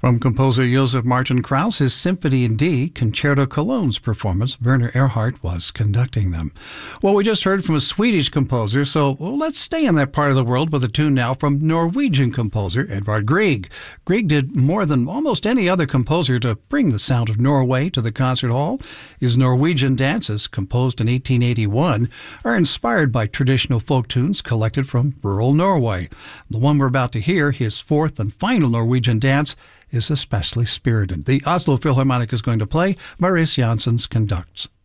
From composer Joseph Martin Krauss, his Symphony in D, Concerto Cologne's performance, Werner Erhard was conducting them. Well, we just heard from a Swedish composer, so let's stay in that part of the world with a tune now from Norwegian composer Edvard Grieg. Grieg did more than almost any other composer to bring the sound of Norway to the concert hall. His Norwegian dances, composed in 1881, are inspired by traditional folk tunes collected from rural Norway. The one we're about to hear, his fourth and final Norwegian dance, is especially spirited. The Oslo Philharmonic is going to play. Marius Jansons conducts.